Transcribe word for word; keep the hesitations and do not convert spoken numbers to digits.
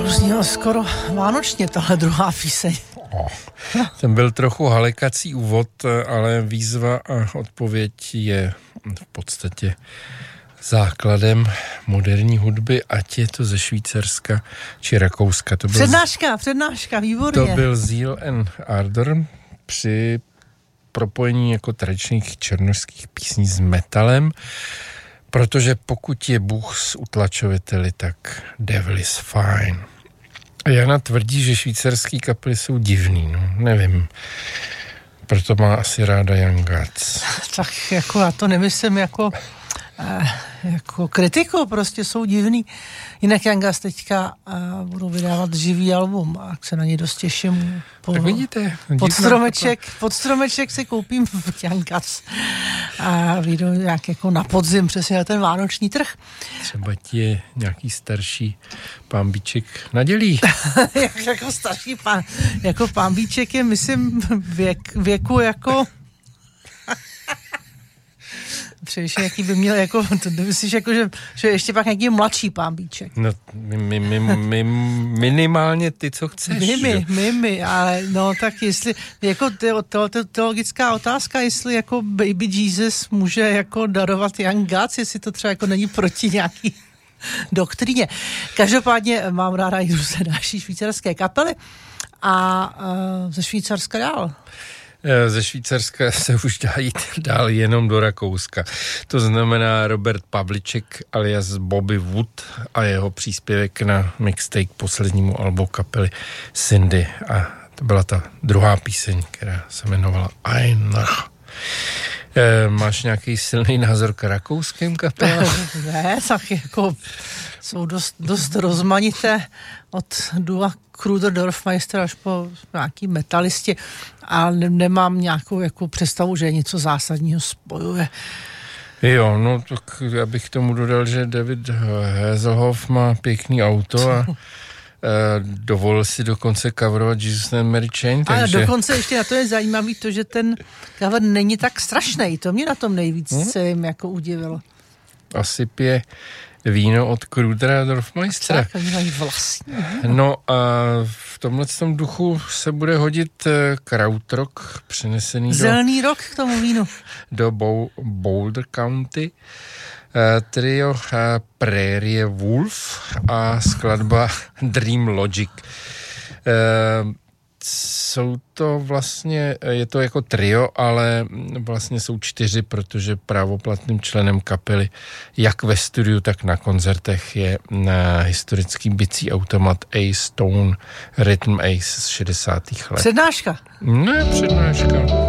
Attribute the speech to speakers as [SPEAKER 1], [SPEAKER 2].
[SPEAKER 1] znělo skoro vánočně, tahle druhá píseň.
[SPEAKER 2] Oh, ten byl trochu halekací úvod, ale výzva a odpověď je v podstatě základem moderní hudby, ať je to ze Švýcarska či Rakouska. To byl
[SPEAKER 1] přednáška, přednáška, výborně.
[SPEAKER 2] To byl Zeal and Ardor při propojení jako tradičních černošských písní s metalem, protože pokud je Bůh s utlačoviteli, tak devil is fine. A Jana tvrdí, že švýcarský kapely jsou divný, no, nevím. Proto má asi ráda Young Gods.
[SPEAKER 1] Tak jako já to nemyslím jako, eh, jako kritiku, prostě jsou divný. Jinak Young Gods teďka eh, budou vydávat živý album a se na něj dost těším. Po,
[SPEAKER 2] tak vidíte.
[SPEAKER 1] Pod stromeček, pod stromeček si koupím Young Gods a vyjdou nějak jako na podzim přesně na ten vánoční trh.
[SPEAKER 2] Třeba ti je nějaký starší pánbíček nadělí.
[SPEAKER 1] Jako starší pán, jako pánbíček je, myslím, věk, věku jako přemýšlím, jaký by měl jako, to myslíš jako, že, že ještě pak nějaký mladší pánbíček.
[SPEAKER 2] No, my, my, my, minimálně ty, co chceš.
[SPEAKER 1] Mimi, mimi, ale no tak jestli, jako teologická otázka, jestli jako Baby Jesus může jako darovat Young Gods, jestli to třeba jako není proti nějaký doktríně. Každopádně mám ráda i různé další švýcarské kapely a uh, ze Švýcarska dál.
[SPEAKER 2] Ze Švýcarska se už dá jít dál jenom do Rakouska. To znamená Robert Pavliček alias Bobby Wood a jeho příspěvek na mixtape poslednímu albu kapely Cindy. A to byla ta druhá píseň, která se jmenovala Einach. E, máš nějaký silný názor k rakouským kapelám?
[SPEAKER 1] Ne, tak jako jsou dost, dost rozmanité od dua Kruder Dorfmeister až po nějaký metalisti a ne, nemám nějakou jako představu, že něco zásadního spojuje.
[SPEAKER 2] Jo, no tak já bych tomu dodal, že David Hasselhoff má pěkný auto a dovolil si dokonce coverovat Jesus and Mary Chain.
[SPEAKER 1] Ale
[SPEAKER 2] takže...
[SPEAKER 1] dokonce ještě na to je zajímavý to, že ten cover není tak strašný. To mě na tom nejvíc hmm? se jim jako udivilo.
[SPEAKER 2] Asi pije víno od Krudera Dorfmeistera.
[SPEAKER 1] Tak, oni vlastní.
[SPEAKER 2] No a v tomhle tom duchu se bude hodit krautrock přenesený
[SPEAKER 1] Zelený
[SPEAKER 2] do...
[SPEAKER 1] rok k tomu vínu.
[SPEAKER 2] do Boulder County. Trio Prairie Wolf a skladba Dream Logic. Jsou to vlastně, je to jako trio, ale vlastně jsou čtyři, protože právoplatným členem kapely jak ve studiu, tak na koncertech je na historický bicí automat Ace Stone Rhythm Ace z šedesátých let.
[SPEAKER 1] Přednáška.
[SPEAKER 2] Ne, přednáška.